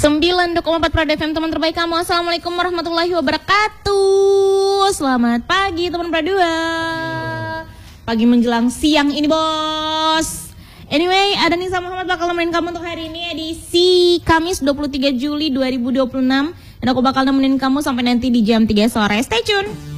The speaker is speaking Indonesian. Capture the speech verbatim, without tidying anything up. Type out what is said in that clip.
sembilan koma empat Prada F M, teman terbaik kamu. Assalamualaikum warahmatullahi wabarakatuh. Selamat pagi teman Pradua. Pagi menjelang siang ini bos. Anyway, ada Nisa Muhammad bakal nemenin kamu untuk hari ini edisi Kamis dua puluh tiga Juli dua ribu dua puluh enam. Dan aku bakal nemenin kamu sampai nanti di jam tiga sore. Stay tune.